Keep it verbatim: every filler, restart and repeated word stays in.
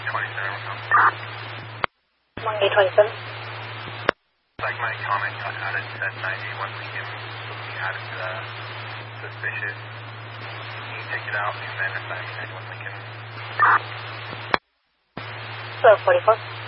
twenty-seven. one eight twenty-seven. Like my comment got added to that ninety-one Lincoln, will be added to the suspicious. Can you take it out and then assign me ninety-one Lincoln? twelve forty-four.